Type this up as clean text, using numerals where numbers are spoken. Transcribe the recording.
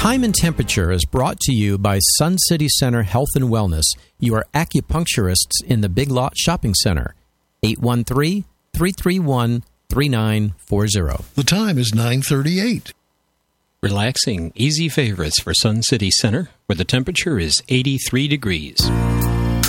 Time and Temperature is brought to you by Sun City Center Health and Wellness, your acupuncturists in the Big Lot Shopping Center. 813-331-3940. The time is 9:38. Relaxing, easy favorites for Sun City Center, where the temperature is 83 degrees.